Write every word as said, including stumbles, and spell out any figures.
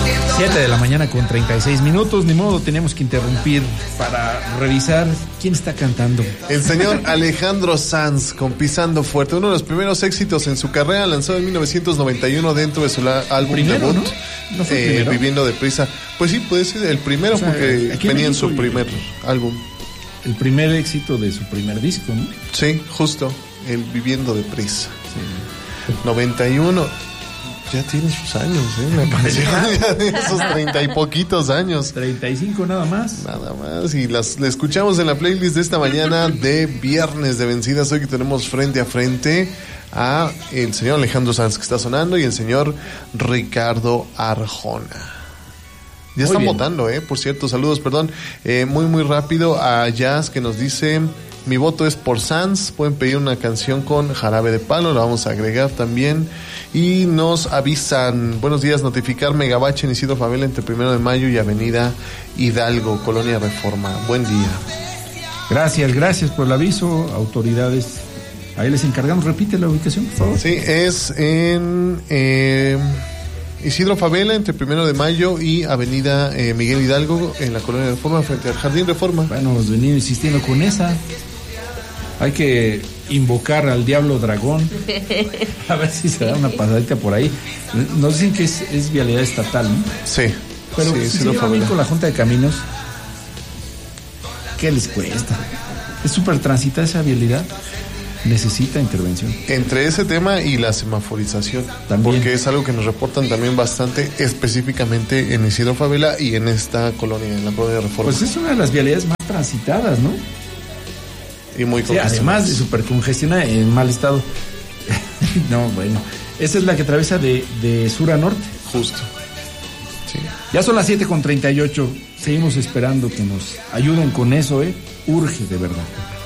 siete de la mañana con treinta y seis minutos, ni modo, tenemos que interrumpir para revisar quién está cantando. El señor Alejandro Sanz con Pisando Fuerte, uno de los primeros éxitos en su carrera, lanzado en mil novecientos noventa y uno dentro de su la- álbum Primero, debut, ¿no? ¿No fue el eh, primero? Viviendo Deprisa. Pues sí, puede ser el primero, O sea, porque aquí en venía en México su y- primer álbum. El primer éxito de su primer disco, ¿no? Sí, justo, el Viviendo Deprisa. noventa y uno. Ya tiene sus años, ¿eh? La canción ya tiene sus treinta y poquitos años. treinta y cinco nada más. Nada más. Y las le escuchamos en la playlist de esta mañana de Viernes de Vencidas. Hoy que tenemos frente a frente a el señor Alejandro Sanz que está sonando y el señor Ricardo Arjona. Ya Muy están bien. votando, ¿eh? Por cierto, saludos, perdón. Eh, muy, muy rápido a Jazz que nos dice: mi voto es por Sanz. Pueden pedir una canción con Jarabe de Palo, la vamos a agregar también. Y nos avisan: buenos días, notificar Megabache en Isidro Favela entre Primero de Mayo y Avenida Hidalgo, Colonia Reforma. Buen día. Gracias, gracias por el aviso, autoridades. Ahí les encargamos, repite la ubicación, por favor. Sí, es en eh, Isidro Favela entre Primero de Mayo y Avenida eh, Miguel Hidalgo, en la Colonia Reforma, frente al Jardín Reforma. Bueno, nos venimos insistiendo con esa. Hay que invocar al diablo dragón. A ver si se da una pasadita por ahí. Nos dicen que es, es vialidad estatal, ¿no? Sí, Pero sí, si Isidro se llevan bien Favela. con la Junta de Caminos, ¿qué les cuesta? Es súper transitada esa vialidad. Necesita intervención. Entre ese tema y la semaforización, También. porque es algo que nos reportan también bastante específicamente en Isidro Favela y en esta colonia, en la Colonia Reforma. Pues es una de las vialidades más transitadas, ¿no? y muy Sí, congestionadas. además de súper congestionada, en mal estado. No, bueno. Esa es la que atraviesa de, de sur a norte. Justo. Sí. Ya son las siete con treinta y ocho. Seguimos esperando que nos ayuden con eso, ¿eh? Urge, de verdad.